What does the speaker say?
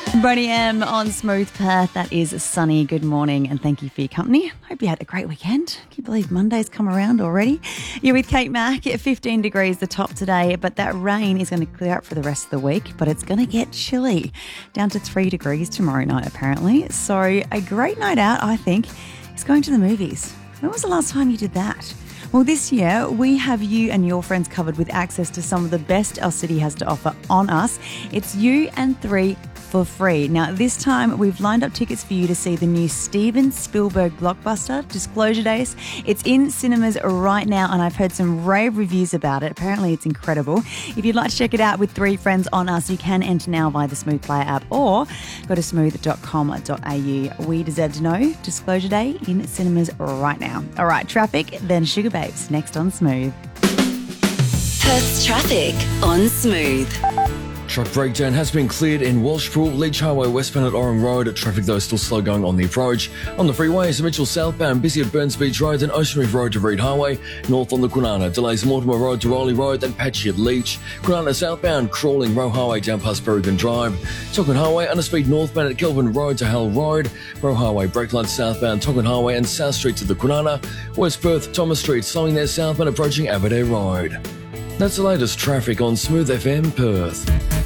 Boney M on Smooth Perth. That is sunny. Good morning and thank you for your company. Hope you had a great weekend. Can you believe Monday's come around already? You're with Kate Mack at 15 degrees the top today, but that rain is going to clear up for the rest of the week, but it's going to get chilly. Down to 3 degrees tomorrow night apparently. So a great night out, I think, is going to the movies. When was the last time you did that? Well, this year, we have you and your friends covered with access to some of the best our city has to offer on us. It's you and 3 for free. Now, this time, we've lined up tickets for you to see the new Steven Spielberg blockbuster, Disclosure Days. It's in cinemas right now, and I've heard some rave reviews about it. Apparently, it's incredible. If you'd like to check it out with 3 friends on us, you can enter now via the Smooth Player app or go to smooth.com.au. We deserve to know. Disclosure Day in cinemas right now. All right, traffic, then Sugar Babes, next on Smooth. Perth's traffic on Smooth. Truck breakdown has been cleared in Walshpool, Leach Highway westbound at Orang Road. Traffic though still slow going on the approach. On the freeways, Mitchell southbound, busy at Burns Beach Road and Ocean Reef Road to Reed Highway. North on the Kwinana, delays Mortimer Road to Rowley Road and patchy at Leach. Kwinana southbound, crawling Roe Highway down past Berrigan Drive. Tonkin Highway, underspeed northbound at Kelvin Road to Hell Road. Roe Highway, brake light southbound, Tonkin Highway and South Street to the Kwinana. West Perth, Thomas Street, slowing there southbound approaching Aberdare Road. That's the latest traffic on Smooth FM Perth.